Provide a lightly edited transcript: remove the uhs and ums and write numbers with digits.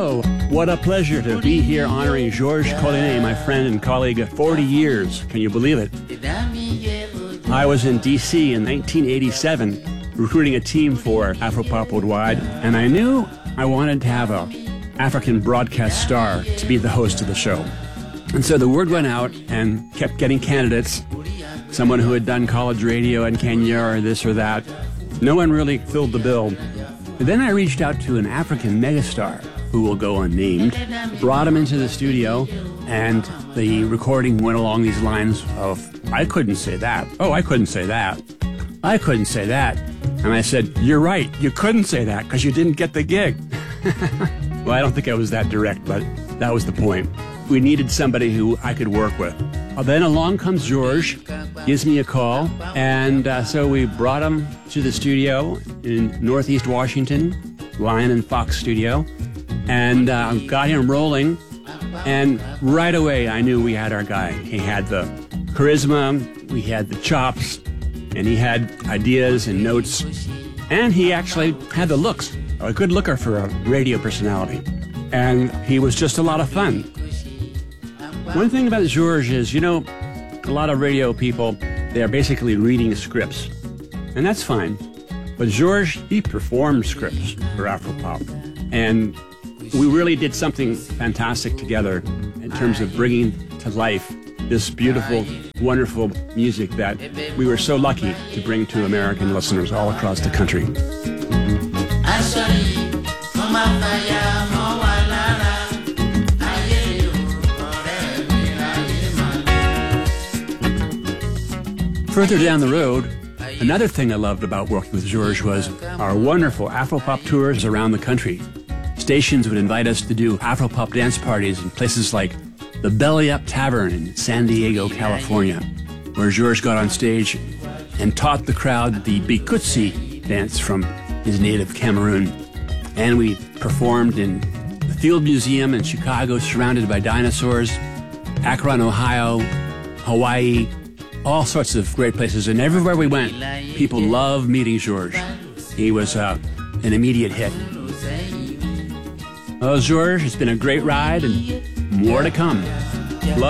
Oh, what a pleasure to be here honoring Georges Collinet, my friend and colleague of 40 years. Can you believe it? I was in D.C. in 1987 recruiting a team for Afropop Worldwide, and I knew I wanted to have an African broadcast star to be the host of the show. And so the word went out and kept getting candidates, someone who had done college radio in Kenya or this or that. No one really filled the bill. But then I reached out to an African megastar who will go unnamed, brought him into the studio, and the recording went along these lines of, I couldn't say that. Oh, I couldn't say that. I couldn't say that. And I said, you're right, you couldn't say that because you didn't get the gig. Well, I don't think I was that direct, but that was the point. We needed somebody who I could work with. Then along comes Georges, gives me a call, and so we brought him to the studio in Northeast Washington, Lion and Fox studio, and got him rolling, and right away I knew we had our guy. He had the charisma, we had the chops, and he had ideas and notes, and he actually had the looks, a good looker for a radio personality, and he was just a lot of fun. One thing about Georges is, a lot of radio people, they are basically reading scripts, and that's fine. But Georges, he performed scripts for Afropop, and we really did something fantastic together in terms of bringing to life this beautiful, wonderful music that we were so lucky to bring to American listeners all across the country. Further down the road, another thing I loved about working with Georges was our wonderful Afropop tours around the country. Stations would invite us to do Afropop dance parties in places like the Belly Up Tavern in San Diego, California, where Georges got on stage and taught the crowd the Bikutsi dance from his native Cameroon. And we performed in the Field Museum in Chicago, surrounded by dinosaurs, Akron, Ohio, Hawaii, all sorts of great places. And everywhere we went, people loved meeting Georges. He was an immediate hit. Well, Georges, it's been a great ride and more to come.